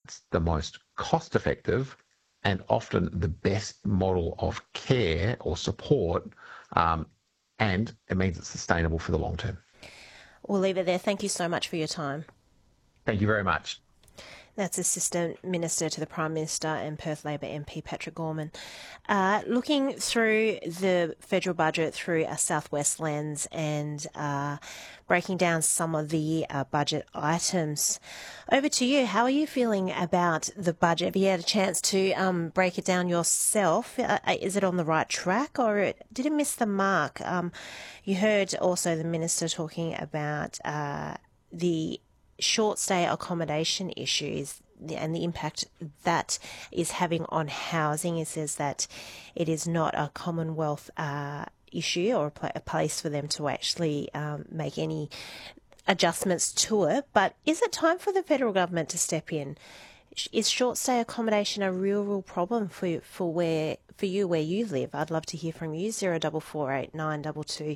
it's the most cost effective and often the best model of care or support, and it means it's sustainable for the long term. We'll leave it there. Thank you so much for your time. Thank you very much. That's Assistant Minister to the Prime Minister and Perth Labor MP Patrick Gorman. Looking through the federal budget through a Southwest lens and breaking down some of the budget items. Over to you. How are you feeling about the budget? Have you had a chance to break it down yourself? Is it on the right track or did it miss the mark? You heard also the Minister talking about the short stay accommodation issues and the impact that is having on housing. It says that it is not a Commonwealth issue or a place for them to actually make any adjustments to it. But is it time for the federal government to step in? Is short stay accommodation a real problem for you where you live? I'd love to hear from you. 0448 922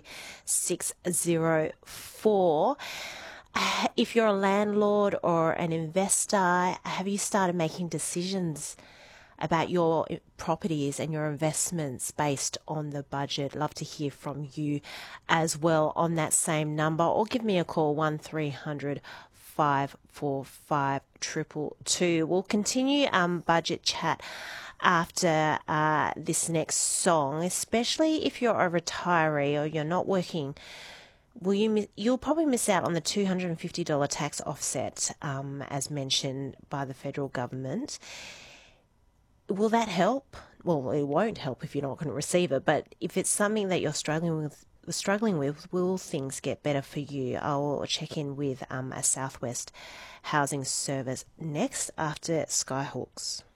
604. If you're a landlord or an investor, have you started making decisions about your properties and your investments based on the budget? Love to hear from you as well on that same number, or give me a call 1300 545 222. We'll continue budget chat after this next song, especially if you're a retiree or you're not working. You'll probably miss out on the $250 tax offset, as mentioned by the federal government. Will that help? Well, it won't help if you're not going to receive it, but if it's something that you're struggling with, will things get better for you? I'll check in with a Southwest Housing Service next after Skyhawks.